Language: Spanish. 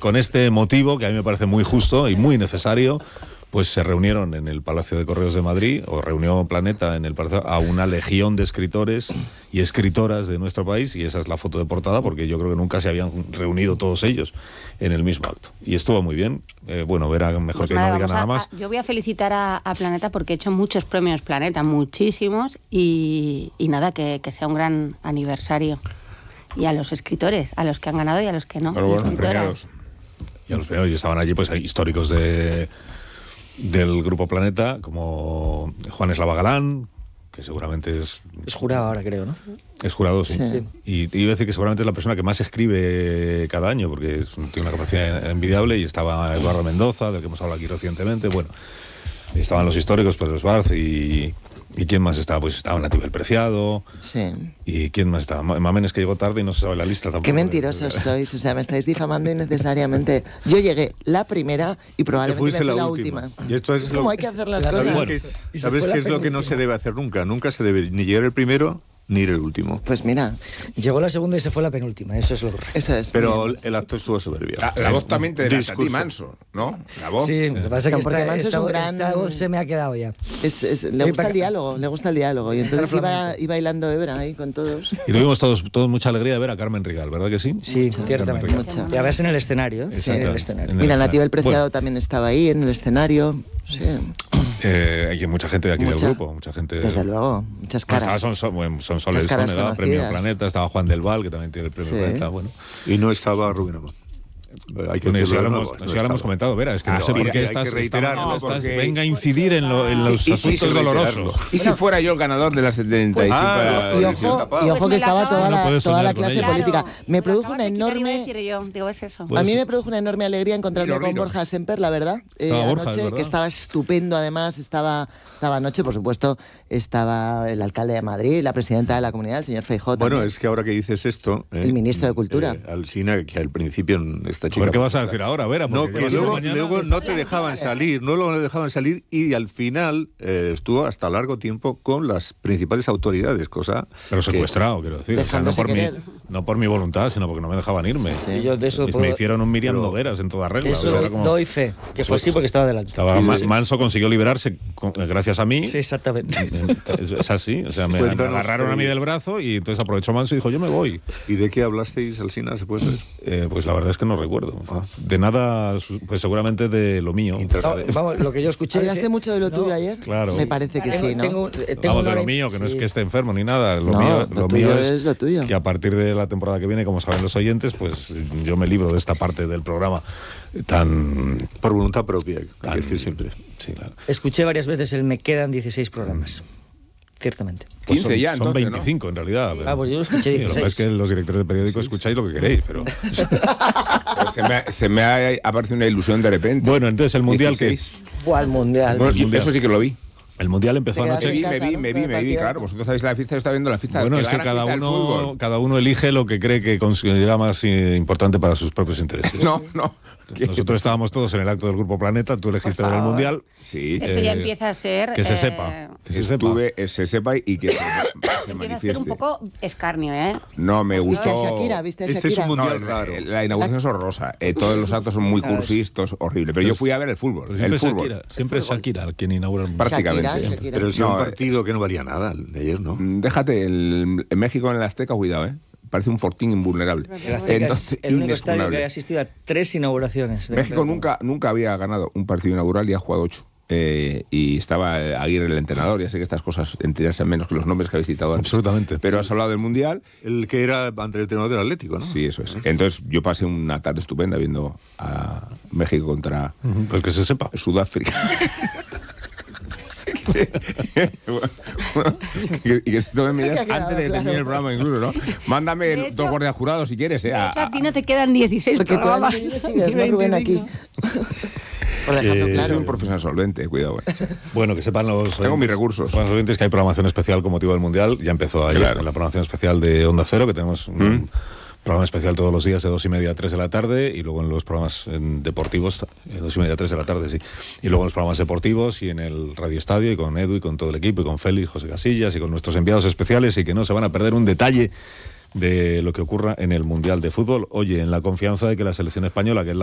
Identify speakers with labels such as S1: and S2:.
S1: con este motivo, que a mí me parece muy justo y muy necesario, pues se reunieron en el Palacio de Correos de Madrid, o reunió Planeta en el Palacio, a una legión de escritores y escritoras de nuestro país, y esa es la foto de portada, porque yo creo que nunca se habían reunido todos ellos en el mismo acto. Y estuvo muy bien. Bueno, verá, mejor pues que nada, no diga nada más.
S2: Yo voy a felicitar a Planeta porque he hecho muchos premios Planeta, muchísimos, y nada, que sea un gran aniversario. Y a los escritores, a los que han ganado y a los que no.
S3: Pero bueno, premiados.
S1: Y a los premiados, y estaban allí pues históricos del Grupo Planeta, como Juan Eslava Galán, que seguramente es
S4: jurado ahora, creo, ¿no?
S1: Es jurado, sí. Y iba a decir que seguramente es la persona que más escribe cada año, porque tiene una capacidad envidiable, y estaba Eduardo Mendoza, del que hemos hablado aquí recientemente, bueno, estaban los históricos, Pedro Esbarz, ¿y quién más estaba? Pues estaba Natividad Preciado.
S5: Sí.
S1: ¿Y quién más estaba? Mamen es que llegó tarde y no se sabe la lista tampoco.
S5: Qué mentirosos sois, o sea, me estáis difamando innecesariamente. Yo llegué la primera y probablemente me fui la última.
S6: Y esto es
S5: como hay que hacer las cosas.
S6: ¿Sabes qué es lo que no se debe hacer nunca? Nunca se debe ni llegar el primero ni ir el último.
S5: Pues mira.
S4: Llegó la segunda y se fue la penúltima, eso es lo correcto.
S5: Eso es.
S6: Pero el acto estuvo soberbio.
S3: La voz también te da a ti, Manso, ¿no? La voz.
S4: Sí, me pasa que
S5: porque Manso es un gran...
S4: esta voz se me ha quedado ya.
S5: Le gusta el diálogo, y entonces iba bailando Ebra ahí con todos.
S1: Y tuvimos todos mucha alegría de ver a Carmen Rigal, ¿verdad que sí?
S4: Sí, ciertamente. Y a verse en el escenario.
S5: Sí, en el escenario. Mira, Natividad Preciado también estaba ahí en el escenario. Sí.
S1: Hay mucha gente de aquí del grupo, mucha gente.
S5: Desde luego, muchas caras.
S1: Son Soles Sónega, Premio Planeta, estaba Juan del Val, que también tiene el Premio Planeta, bueno.
S6: Y no estaba Rubén Amón. Hay que
S1: decirlo, ya lo hemos comentado, Vera, es que no sé por qué estás venga a incidir en los asuntos dolorosos.
S3: ¿Y si fuera yo el ganador de las 75?
S5: Y ojo que estaba toda la clase política. Me produjo una enorme... A mí me produjo una enorme alegría encontrarme con Borja Semper, la verdad, anoche, que estaba estupendo. Además, estaba anoche, por supuesto, estaba el alcalde de Madrid, la presidenta de la comunidad, el señor Feijóo.
S6: Bueno, es que ahora que dices esto...
S5: el ministro de Cultura.
S6: Alsina, que al principio esta chica...
S1: ¿Por qué vas a decir ahora, Vera?
S6: No, que luego no te dejaban salir, y al final estuvo hasta largo tiempo con las principales autoridades, cosa...
S1: Pero secuestrado, quiero decir, o sea, no por mi voluntad, sino porque no me dejaban irme.
S4: Sí. Yo de eso
S1: me hicieron un Miriam Nogueras en toda regla.
S4: Eso doy fe, que fue así porque estaba delante.
S1: Manso consiguió liberarse gracias a mí.
S4: Sí, exactamente.
S1: Es así, o sea, me agarraron a mí del brazo y entonces aprovechó Manso y dijo, yo me voy.
S6: ¿Y de qué hablasteis, Alsina, se puede saber?
S1: Pues la verdad es que no recuerdo. De nada, pues seguramente de lo mío.
S4: Vamos, lo que yo escuché...
S5: ¿Hablaste mucho de lo tuyo ayer?
S1: Claro.
S5: Me parece que sí, ¿no?
S1: Vamos, de lo mío, que no es que esté enfermo ni nada. Lo mío es
S5: lo tuyo.
S1: Que a partir de la temporada que viene, como saben los oyentes, pues yo me libro de esta parte del programa tan...
S6: Por voluntad propia, hay que decir siempre.
S1: Sí, claro.
S4: Escuché varias veces el me quedan 16 programas. Ciertamente.
S1: Pues
S3: 15 ya,
S1: son
S3: entonces,
S1: 25 en realidad.
S4: Pero... pues yo lo escuché 16.
S1: Lo que es que los directores de periódicos escucháis lo que queréis, pero...
S3: se me ha aparecido una ilusión de repente.
S1: Bueno, entonces el Mundial
S3: 16.
S5: que... ¿Cuál Mundial?
S3: Bueno, eso sí que lo vi.
S1: El Mundial empezó anoche.
S3: Me vi, claro. Vosotros sabéis la fiesta, yo estaba viendo la fiesta.
S1: Bueno, es que cada uno elige lo que cree que considera más importante para sus propios intereses.
S3: No.
S1: Nosotros estábamos todos en el acto del Grupo Planeta, tú elegiste ver el Mundial.
S3: Sí.
S2: Esto ya empieza a ser...
S1: Que se sepa.
S3: Se sepa y que se
S2: empieza a ser un poco escarnio, ¿eh?
S3: No, me gustó...
S5: ¿Viste a Shakira?
S6: Este es un mundial raro.
S3: La inauguración es horrorosa. Todos los actos son muy cursistas, horrible. Pero yo fui a ver el fútbol.
S1: Siempre es Shakira quien inaugura el Mundial.
S3: Prácticamente.
S5: Shakira.
S6: Pero es un partido que no valía nada de ayer, ¿no?
S3: Déjate, en México en el Azteca, cuidado, parece un fortín invulnerable.
S4: El Azteca es el único estadio que ha asistido a 3 inauguraciones.
S3: México nunca había ganado un partido inaugural y ha jugado 8. Y estaba Aguirre el entrenador, ya sé que estas cosas enterarse menos que los nombres que habéis citado antes.
S1: Absolutamente.
S3: Pero has hablado del Mundial.
S6: El que era ante el entrenador del Atlético, ¿no?
S3: Sí, eso es. Entonces yo pasé una tarde estupenda viendo a México contra...
S1: Pues que se sepa.
S3: Sudáfrica. Y que se tomen medidas antes de que termine el programa incluso, ¿no? Mándame 2 guardias jurados si quieres,
S2: a ti no te quedan 16
S5: porque
S2: programas.
S5: Porque tú Rubén aquí. Por dejarlo claro.
S3: Soy un profesional solvente, cuidado.
S1: Bueno, que sepan los oyentes,
S3: tengo mis recursos.
S1: Los oyentes que hay programación especial con motivo del Mundial. Ya empezó ayer la programación especial de Onda Cero, que tenemos un programa especial todos los días de 2:30 a 3 de la tarde, y luego en los programas deportivos, 2:30 a 3 de la tarde, sí. Y luego en los programas deportivos y en el Radio Estadio, y con Edu y con todo el equipo, y con Félix, José Casillas, y con nuestros enviados especiales, y que no se van a perder un detalle de lo que ocurra en el Mundial de Fútbol. Oye, en la confianza de que la selección española, que es la